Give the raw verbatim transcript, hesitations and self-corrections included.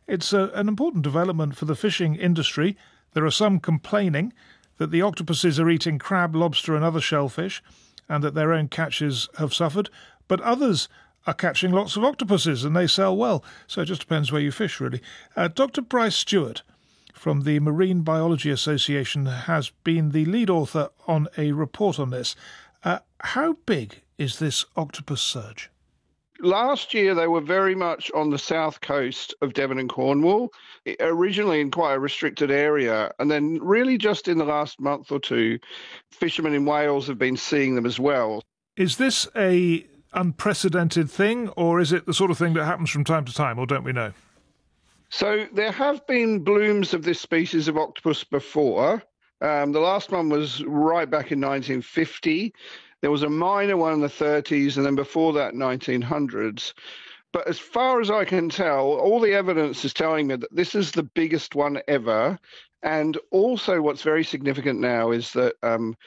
It's a, an important development for the fishing industry. There are some complaining that the octopuses are eating crab, lobster and other shellfish and that their own catches have suffered, but others are catching lots of octopuses and they sell well. So it just depends where you fish, really. Uh, Doctor Bryce Stewart from the Marine Biology Association has been the lead author on a report on this. Uh, how big is this octopus surge? Last year, they were very much on the south coast of Devon and Cornwall, originally in quite a restricted area. And then really just in the last month or two, fishermen in Wales have been seeing them as well. Is this a unprecedented thing, or is it the sort of thing that happens from time to time, or don't we know? So there have been blooms of this species of octopus before. Um, the last one was right back in nineteen fifty. There was a minor one in the thirties, and then before that, nineteen hundreds. But as far as I can tell, all the evidence is telling me that this is the biggest one ever. And also what's very significant now is that um,